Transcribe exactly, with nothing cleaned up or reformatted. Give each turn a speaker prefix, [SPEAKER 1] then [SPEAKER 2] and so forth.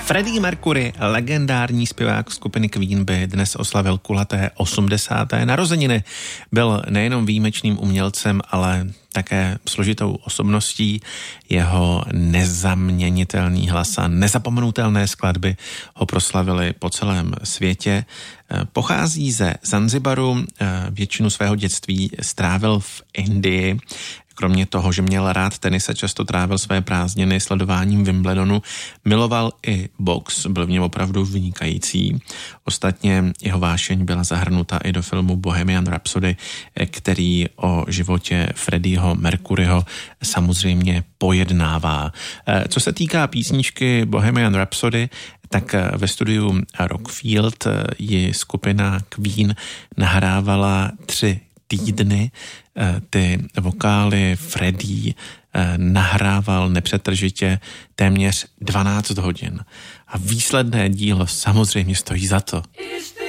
[SPEAKER 1] Freddie Mercury, legendární zpěvák skupiny Queen, by dnes oslavil kulaté osmdesáté narozeniny. Byl nejenom výjimečným umělcem, ale také složitou osobností. Jeho nezaměnitelný hlas a nezapomenutelné skladby ho proslavily po celém světě. Pochází ze Zanzibaru, většinu svého dětství strávil v Indii. Kromě toho, že měl rád tenis a často trávil své prázdniny sledováním Wimbledonu, miloval i box, byl v něm opravdu vynikající. Ostatně jeho vášeň byla zahrnuta i do filmu Bohemian Rhapsody, který o životě Freddieho Mercuryho samozřejmě pojednává. Co se týká písničky Bohemian Rhapsody, tak ve studiu Rockfield ji skupina Queen nahrávala tři týdny. Ty vokály Freddie nahrával nepřetržitě téměř dvanáct hodin. A výsledné dílo samozřejmě stojí za to.